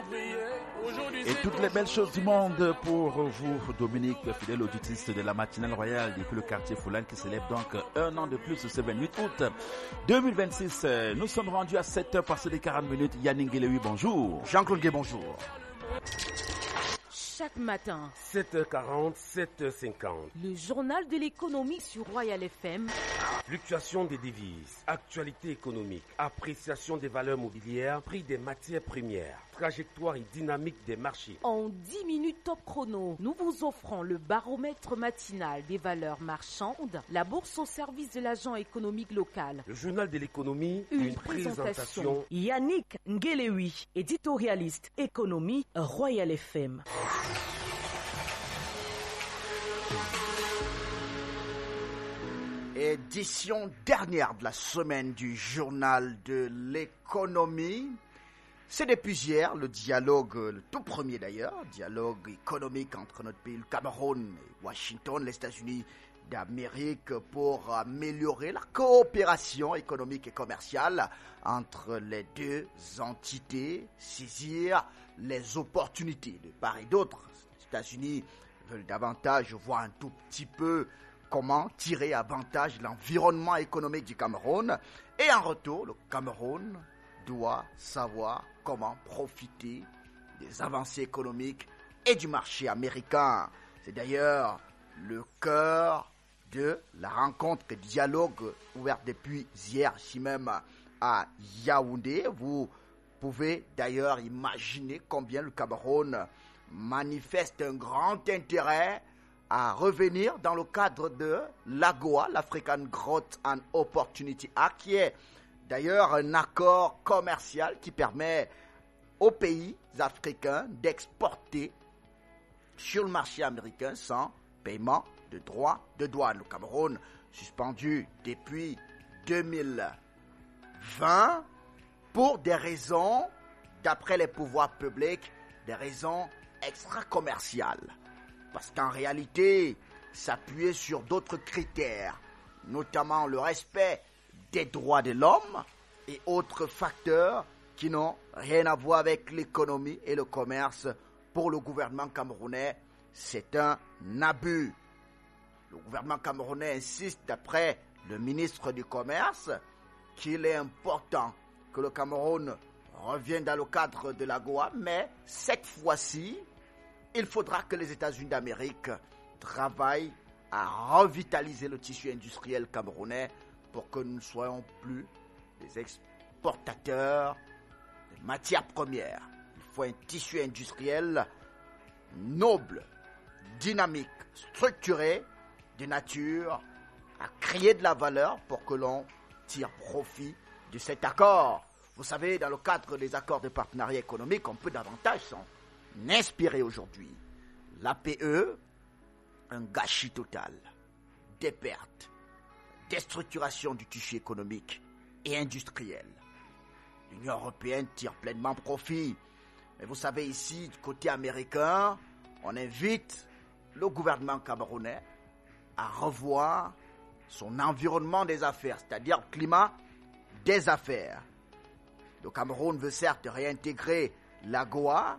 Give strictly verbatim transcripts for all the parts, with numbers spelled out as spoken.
Et toutes les belles choses du monde pour vous, Dominique, fidèle auditrice de la matinale royale depuis le quartier Foulane qui célèbre donc un an de plus ce vingt-huit août deux mille vingt-six. Nous sommes rendus à sept heures passées de quarante minutes. Yannick Guélewi, bonjour. Jean-Claude Gué, bonjour. Chaque matin, sept heures quarante, sept heures cinquante. Le journal de l'économie sur Royal F M. Fluctuation des devises, actualité économique, appréciation des valeurs mobilières, prix des matières premières, trajectoire et dynamique des marchés. En dix minutes top chrono, nous vous offrons le baromètre matinal des valeurs marchandes, la bourse au service de l'agent économique local. Le journal de l'économie, une, une présentation. présentation. Yannick Nguelewi, éditorialiste économie, Royal F M. Édition dernière de la semaine du journal de l'économie. C'est depuis hier le dialogue, le tout premier d'ailleurs, dialogue économique entre notre pays, le Cameroun et Washington, les États-Unis d'Amérique, pour améliorer la coopération économique et commerciale entre les deux entités, saisir les opportunités de part et d'autre. Les États-Unis veulent davantage voir un tout petit peu comment tirer avantage de l'environnement économique du Cameroun. Et en retour, le Cameroun doit savoir comment profiter des avancées économiques et du marché américain. C'est d'ailleurs le cœur de la rencontre, le dialogue ouvert depuis hier ici même à Yaoundé. Vous pouvez d'ailleurs imaginer combien le Cameroun manifeste un grand intérêt à revenir dans le cadre de l'A G O A, l'African Growth and Opportunity Act, qui est d'ailleurs un accord commercial qui permet aux pays africains d'exporter sur le marché américain sans paiement de droits de douane. Le Cameroun, suspendu depuis deux mille vingt pour des raisons, d'après les pouvoirs publics, des raisons extra-commerciales. Parce qu'en réalité, s'appuyer sur d'autres critères, notamment le respect des droits de l'homme et autres facteurs qui n'ont rien à voir avec l'économie et le commerce, pour le gouvernement camerounais, c'est un abus. Le gouvernement camerounais insiste, d'après le ministre du Commerce, qu'il est important que le Cameroun revienne dans le cadre de l'A G O A, mais cette fois-ci, il faudra que les États-Unis d'Amérique travaillent à revitaliser le tissu industriel camerounais pour que nous ne soyons plus des exportateurs de matières premières. Il faut un tissu industriel noble, dynamique, structuré, de nature à créer de la valeur pour que l'on tire profit de cet accord. Vous savez, dans le cadre des accords de partenariat économique, on peut davantage s'en inspirer aujourd'hui. L'A P E, un gâchis total, des pertes, déstructuration du tissu économique et industriel. L'Union européenne tire pleinement profit. Mais vous savez, ici, du côté américain, on invite le gouvernement camerounais à revoir son environnement des affaires, c'est-à-dire le climat des affaires. Le Cameroun veut certes réintégrer l'A G O A.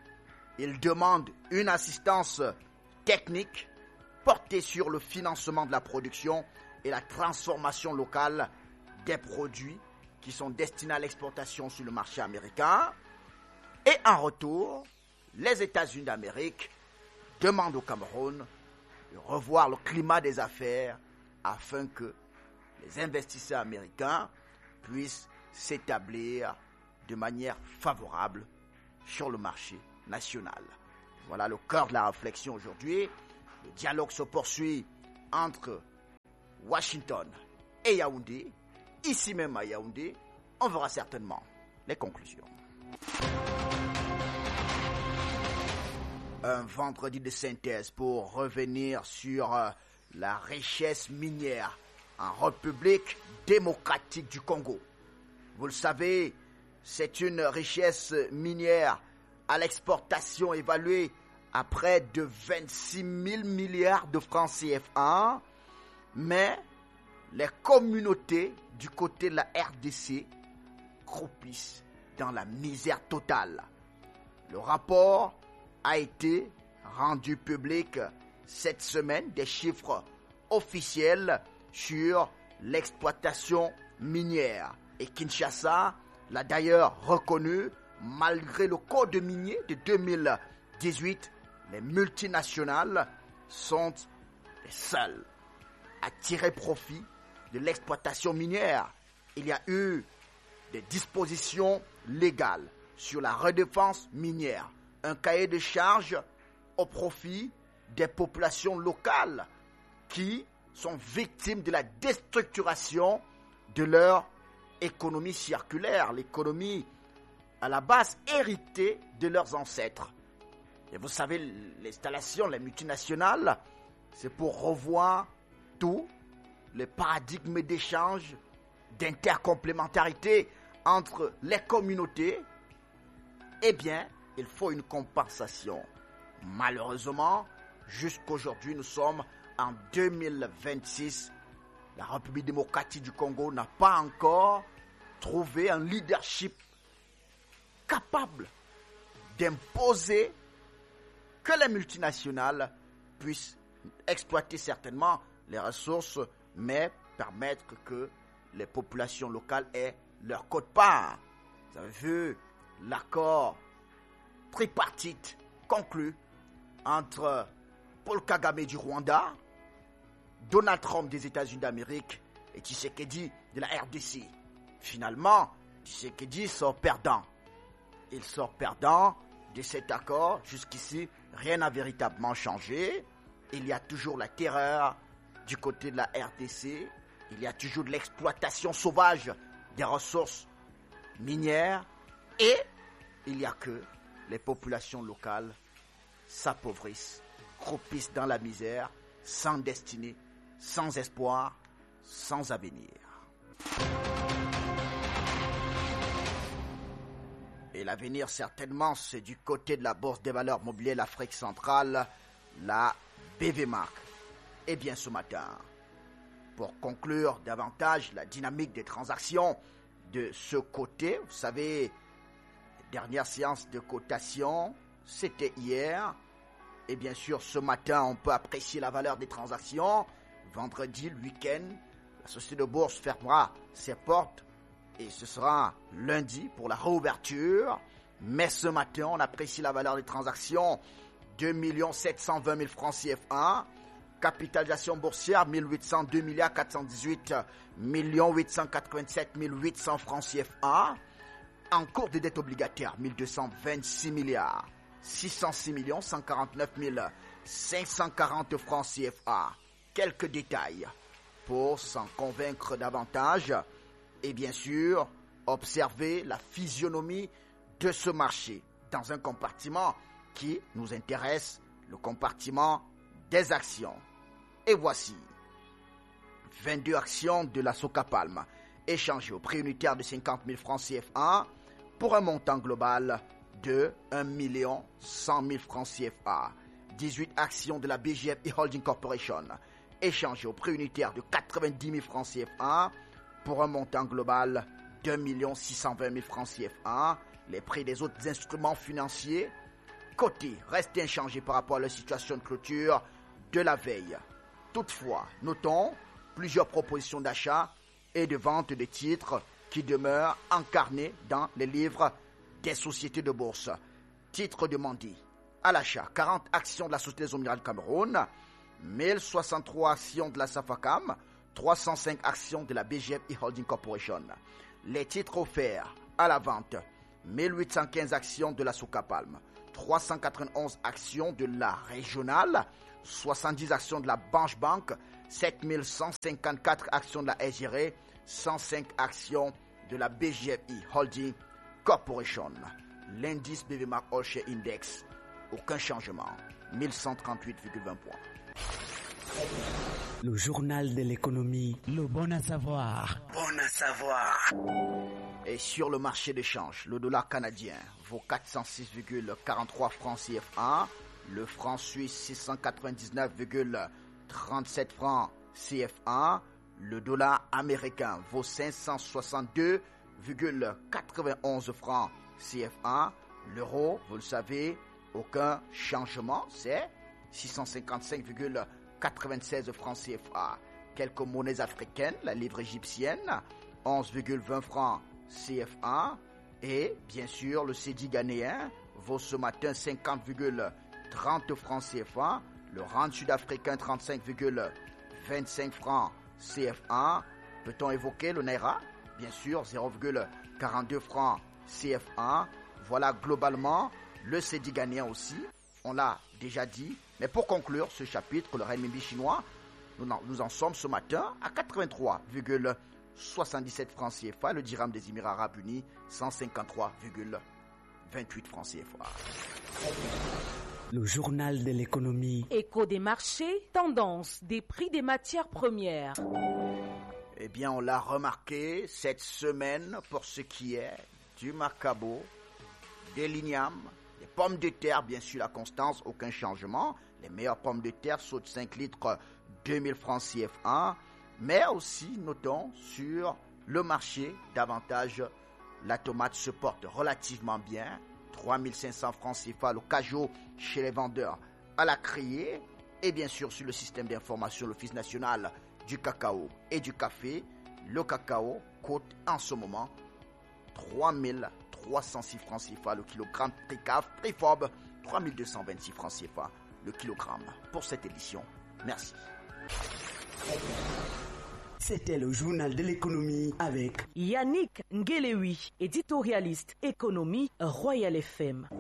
Il demande une assistance technique portée sur le financement de la production et la transformation locale des produits qui sont destinés à l'exportation sur le marché américain. Et en retour, les États-Unis d'Amérique demandent au Cameroun de revoir le climat des affaires afin que les investisseurs américains puissent s'établir de manière favorable sur le marché national. Voilà le cœur de la réflexion aujourd'hui. Le dialogue se poursuit entre Washington et Yaoundé. Ici même à Yaoundé, on verra certainement les conclusions. Un vendredi de synthèse pour revenir sur euh, la richesse minière en République démocratique du Congo. Vous le savez, c'est une richesse minière à l'exportation évaluée à près de vingt-six mille milliards de francs C F A, mais les communautés du côté de la R D C croupissent dans la misère totale. Le rapport a été rendu public cette semaine, des chiffres officiels sur l'exploitation minière. Et Kinshasa l'a d'ailleurs reconnu, malgré le code minier de deux mille dix-huit, les multinationales sont les seules à tirer profit de l'exploitation minière. Il y a eu des dispositions légales sur la redevance minière, un cahier de charges au profit des populations locales qui sont victimes de la déstructuration de leur économie circulaire, l'économie à la base héritée de leurs ancêtres. Et vous savez, l'installation, les multinationales, c'est pour revoir tous les paradigmes d'échange, d'intercomplémentarité entre les communautés. Eh bien, il faut une compensation. Malheureusement, jusqu'aujourd'hui, nous sommes en deux mille vingt-six. La République démocratique du Congo n'a pas encore trouvé un leadership capable d'imposer que les multinationales puissent exploiter certainement les ressources, mais permettre que les populations locales aient leur quote-part. Vous avez vu l'accord tripartite conclu entre Paul Kagame du Rwanda, Donald Trump des États-Unis d'Amérique et Tshisekedi de la R D C. Finalement, Tshisekedi sort perdant. Il sort perdant de cet accord. Jusqu'ici, rien n'a véritablement changé. Il y a toujours la terreur du côté de la R D C. Il y a toujours de l'exploitation sauvage des ressources minières. Et il n'y a que les populations locales s'appauvrissent, croupissent dans la misère, sans destinée, sans espoir, sans avenir. Et l'avenir, certainement, c'est du côté de la Bourse des valeurs mobilières l'Afrique centrale, la B V M A R C. Et bien ce matin, pour conclure davantage la dynamique des transactions de ce côté, vous savez, dernière séance de cotation, c'était hier. Et bien sûr, ce matin, on peut apprécier la valeur des transactions. Vendredi, le week-end, la société de bourse fermera ses portes. Et ce sera lundi pour la réouverture. Mais ce matin, on apprécie la valeur des transactions. deux millions sept cent vingt mille francs C F A. Capitalisation boursière, mille huit cent deux milliards quatre cent dix-huit millions huit cent quatre-vingt-sept mille huit cents francs C F A. En cours de dette obligataire, mille deux cent vingt-six milliards six cent six millions cent quarante-neuf mille cinq cent quarante francs C F A. Quelques détails pour s'en convaincre davantage et bien sûr observer la physionomie de ce marché dans un compartiment qui nous intéresse, le compartiment des actions. Et voici vingt-deux actions de la Socapalm échangées au prix unitaire de cinquante mille francs C F A pour un montant global de un million cent mille francs C F A. dix-huit actions de la B G F E-Holding Corporation échangées au prix unitaire de quatre-vingt-dix mille francs C F A pour un montant global d'un million six cent vingt mille francs C F A. Les prix des autres instruments financiers cotés restent inchangés par rapport à la situation de clôture de la veille. Toutefois, notons plusieurs propositions d'achat et de vente de titres qui demeurent incarnées dans les livres des sociétés de bourse. Titre demandé à l'achat, quarante actions de la Société des Émirats du Cameroun, mille soixante-trois actions de la Safacam, trois cent cinq actions de la B G F E-Holding Corporation. Les titres offerts à la vente, mille huit cent quinze actions de la Socapalm, trois cent quatre-vingt-onze actions de la Régionale, soixante-dix actions de la Banche Bank, sept mille cent cinquante-quatre actions de la S G R E, cent cinq actions de la B G F E-Holding Corporation. L'indice B V M A R C All Share Index, aucun changement, mille cent trente-huit virgule vingt points. Le journal de l'économie, le bon à savoir. Bon à savoir. Et sur le marché d'échange, le dollar canadien vaut quatre cent six virgule quarante-trois francs C F A, le franc suisse six cent quatre-vingt-dix-neuf virgule trente-sept francs C F A, le dollar américain vaut cinq cent soixante-deux virgule quatre-vingt-onze francs C F A, L'euro, vous le savez, aucun changement, c'est six cent cinquante-cinq virgule quatre-vingt-seize francs C F A. Quelques monnaies africaines, la livre égyptienne, onze virgule vingt francs C F A. Et bien sûr, le cédi ghanéen vaut ce matin cinquante virgule trente francs C F A. Le rand sud-africain, trente-cinq virgule vingt-cinq francs C F A. Peut-on évoquer le naira? Bien sûr, zéro virgule quarante-deux francs C F A. Voilà globalement le cédi ghanéen aussi. On l'a déjà dit. Mais pour conclure ce chapitre, le renminbi chinois, nous en, nous en sommes ce matin à quatre-vingt-trois virgule soixante-dix-sept francs C F A. Le dirham des Émirats Arabes Unis, cent cinquante-trois virgule vingt-huit francs C F A. Le journal de l'économie. Écho des marchés, tendance des prix des matières premières. Eh bien, on l'a remarqué cette semaine pour ce qui est du macabo, des lignames, des pommes de terre, bien sûr, la constance, aucun changement. Les meilleures pommes de terre sautent cinq litres, deux mille francs C F A. Mais aussi, notons, sur le marché, davantage, la tomate se porte relativement bien. trois mille cinq cents francs C F A, le cajot chez les vendeurs à la criée. Et bien sûr, sur le système d'information, l'Office national du cacao et du café, le cacao coûte en ce moment trois mille trois cent six francs C F A le kilogramme. Prix C A F, prix F O B, trois mille deux cent vingt-six francs C F A le kilogramme pour cette édition. Merci. C'était le journal de l'économie avec Yannick Ngelewi, éditorialiste économie Royal F M.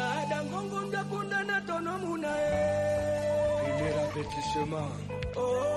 Premier avertissement. Oh.